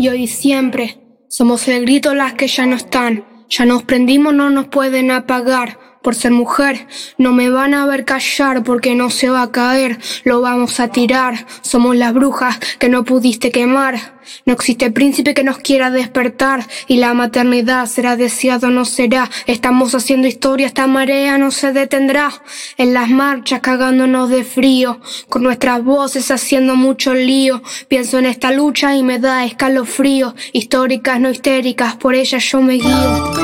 y hoy y siempre. Somos el grito las que ya no están. Ya nos prendimos, no nos pueden apagar. Por ser mujer, no me van a ver callar porque no se va a caer, lo vamos a tirar. Somos las brujas que no pudiste quemar. No existe príncipe que nos quiera despertar y la maternidad será deseado o no será. Estamos haciendo historia, esta marea no se detendrá. En las marchas cagándonos de frío, con nuestras voces haciendo mucho lío. Pienso en esta lucha y me da escalofrío. Históricas, no histéricas, por ellas yo me guío.